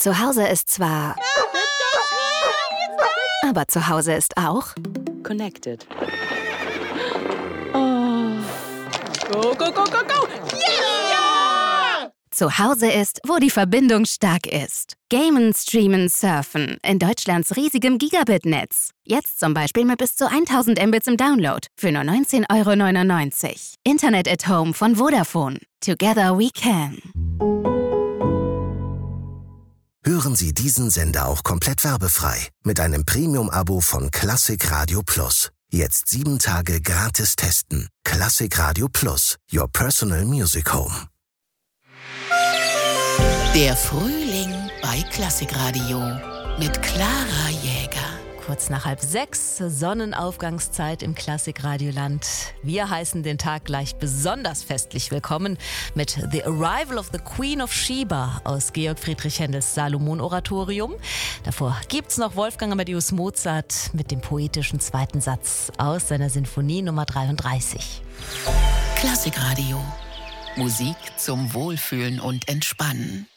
Zu Hause ist zwar... Aber zu Hause ist auch... Connected. Oh. Go, go, go, go, go! Yeah! Zu Hause ist, wo die Verbindung stark ist. Gamen, streamen, surfen. In Deutschlands riesigem Gigabit-Netz. Jetzt zum Beispiel mit bis zu 1000 Mbits im Download. Für nur 19,99 €. Internet at Home von Vodafone. Together we can. Hören Sie diesen Sender auch komplett werbefrei mit einem Premium-Abo von Klassik Radio Plus. Jetzt 7 Tage gratis testen. Klassik Radio Plus, your personal music home. Der Frühling bei Klassik Radio mit Clara Jäger. Kurz nach 5:30, Sonnenaufgangszeit im Klassik-Radioland. Wir heißen den Tag gleich besonders festlich willkommen mit The Arrival of the Queen of Sheba aus Georg Friedrich Händels Salomon-Oratorium. Davor gibt's noch Wolfgang Amadeus Mozart mit dem poetischen zweiten Satz aus seiner Sinfonie Nummer 33. Klassik Radio. Musik zum Wohlfühlen und Entspannen.